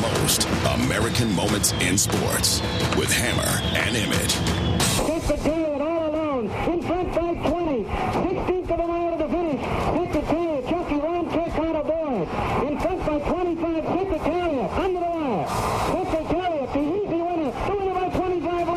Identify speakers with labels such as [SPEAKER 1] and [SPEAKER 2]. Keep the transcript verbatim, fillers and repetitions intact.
[SPEAKER 1] most American moments in sports with Hammer and Emmett.
[SPEAKER 2] Keep the deal